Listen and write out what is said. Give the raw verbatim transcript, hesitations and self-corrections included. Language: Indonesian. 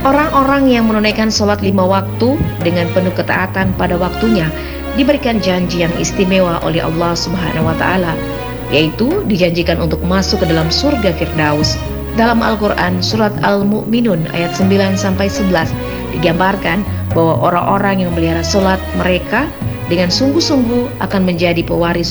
Orang-orang yang menunaikan sholat lima waktu dengan penuh ketaatan pada waktunya diberikan janji yang istimewa oleh Allah Subhanahu wa Ta'ala, yaitu dijanjikan untuk masuk ke dalam surga Firdaus. Dalam Al-Quran surat Al-Mu'minun ayat sembilan sampai sebelas digambarkan bahwa orang-orang yang memelihara sholat mereka dengan sungguh-sungguh akan menjadi pewaris